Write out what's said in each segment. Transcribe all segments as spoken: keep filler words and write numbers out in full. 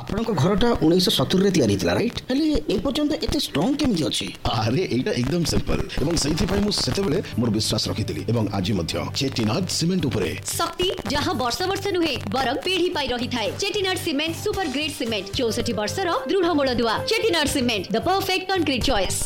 ଆପଣଙ୍କ ଘରଟା ଉଣେଇଶହ ସତୁରି ରେ या राइट हेले ए पर्यंत एते स्ट्रांग केमिति अछि? अरे एटा एकदम सिंपल एवं सही पई मु सेतेबेले मोर विश्वास रखितिली एवं आज मध्य चेटिनाड सीमेंट उपरे शक्ति जहां वर्ष वर्ष नुहे बरं पीढ़ी पाई रही थाए। Chettinad cement super grade cement चौसठ वर्षर दृढ़ मूलदुआ। Chettinad cement the perfect concrete choice.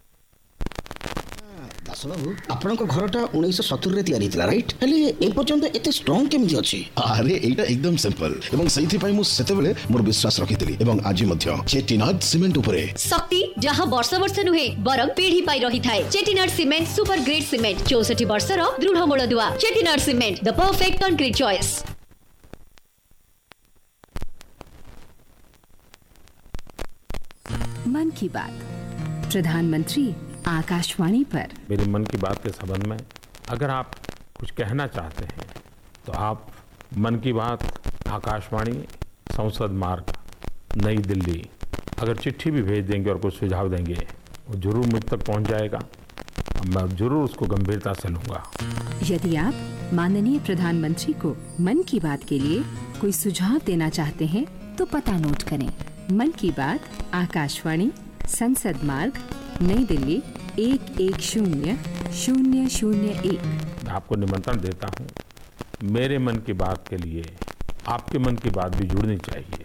Dasbabu आपणको घरटा उन्नीस सत्तर रे तैयारी थिला राइट हेले ए पर्यंत एते स्ट्रांग केमिति अछि? अरे एटा एकदम सिंपल एवं सही पई मु सेतेबेले मोर विश्वास रखितिली एवं आज मध्य चेटिनाड सीमेंट उपरे शक्ति जहां वर्ष वर्ष नुहे बरं पीढ़ी पाई रही थाए। Chettinad cement super grade cement चौसठ वर्षर दृढ़ मूलदुआ। Chettinad cement the perfect concrete choice. मन की बात प्रधानमंत्री आकाशवाणी पर। मेरी मन की बात के संबंध में अगर आप कुछ कहना चाहते हैं तो आप मन की बात आकाशवाणी संसद मार्ग नई दिल्ली अगर चिट्ठी भी भेज देंगे और कुछ सुझाव देंगे वो जरूर मुझ तक पहुंच जाएगा। मैं जरूर उसको गंभीरता से लूंगा। यदि आप माननीय प्रधानमंत्री को मन की बात के लिए कोई सुझाव देना चाहते हैं तो पता नोट करें। मन की बात आकाशवाणी संसद मार्ग नई दिल्ली एक एक शून्य शून्य शून्य एक। मैं आपको निमंत्रण देता हूँ। मेरे मन की बात के लिए आपके मन की बात भी जुड़नी चाहिए।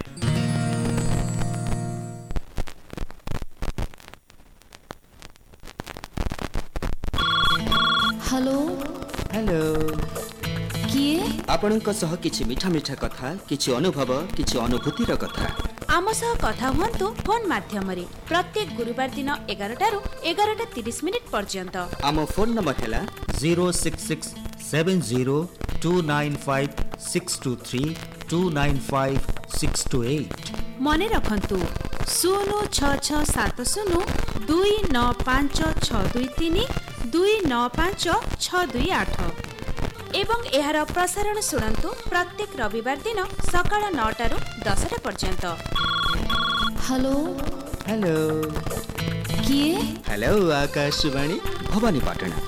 हेलो हेलो किए आपणक सह किछि मीठा मीठा कथा किछि अनुभव किछि अनुभूतिर कथा आम सह कथा हुअन्तु फोन माध्यम रे प्रत्येक गुरुवार दिन एगारटा रु एगारटा तीस मिनिट पर्यंत। आम फोन नंबर हैला zero six six seven zero to nine five six to three to nine five six to eight. मने रखन्तु शून्य छ छ सात शून्य दुई नौ पाँच छ दुई तीन दुई नौ पाँच छ दुई आठ एवं एहार प्रसारण सुनन्तु प्रत्येक रविवार दिन सकाळ नौटा रु दसटा पर्यंत। हेलो हेलो किए हेलो आकाशवाणी भवानीपाटना।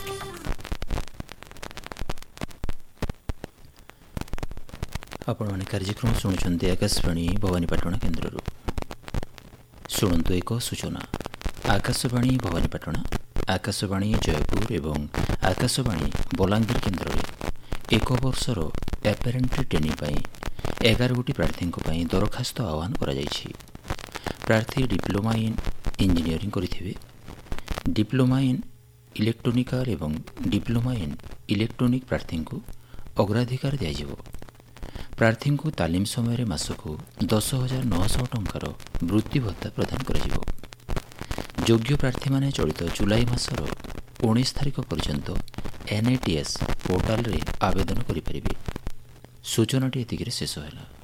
आपण माने कार्यक्रम शुणुचंती आकाशवाणी भवानीपाटना केन्द्र शुणु एक सूचना। आकाशवाणी भवानीपाटना आकाशवाणी जयपुर एवं आकाशवाणी बलांगीर केन्द्र एक वर्षर एपेरेंट ट्रेनिंग एगार गोटी प्रार्थी दरखास्त आह्वान कर प्रार्थी diploma in engineering करिथिबे, diploma in electronical एवं डिप्लोमा इन इलेक्ट्रोनिक प्रार्थी को अग्राधिकार दिया। प्रार्थी को तालीम समय मासक दस हजार नौश टंकार वृत्ति भत्ता प्रदान कर। योग्य प्रार्थी माने चलित जुलाई मासर उन्नीस तारिख पर्यंत N A T S portal रे आवेदन करें। सूचनाटी एतिक शेष है।